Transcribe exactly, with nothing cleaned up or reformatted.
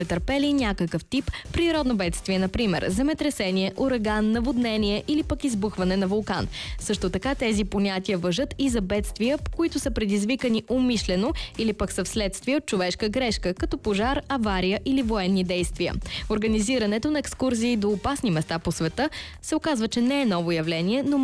претърпели някакъв тип природно бедствие, например земетресение, ураган, наводнение или пък избухване на вулкан. Също така тези понятия важат и за бедствия, които са предизвикани умишлено или пък са вследствие от човешка грешка, като пожар, авария или военни действия. Организирането на екскурзии до опасни места по света се оказва, че не е ново явление, но